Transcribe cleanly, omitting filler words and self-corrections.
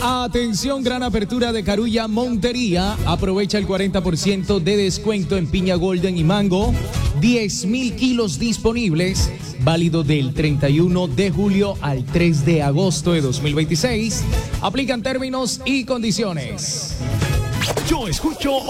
Atención, gran apertura de Carulla Montería. Aprovecha el 40% de descuento en piña golden y mango. 10,000 kilos disponibles. Válido del 31 de julio al 3 de agosto de 2026. Aplican términos y condiciones. Yo escucho